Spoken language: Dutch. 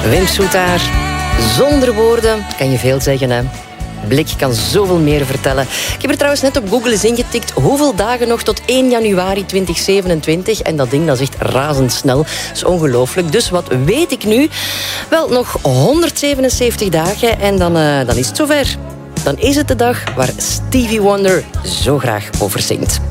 Wim Soetaar, zonder woorden kan je veel zeggen, hè. Blik kan zoveel meer vertellen. Ik heb er trouwens net op Google eens ingetikt hoeveel dagen nog tot 1 januari 2027. En dat ding dat is echt razendsnel. Dat is ongelooflijk. Dus wat weet ik nu? Wel, nog 177 dagen en dan is het zover. Dan is het de dag waar Stevie Wonder zo graag over zingt.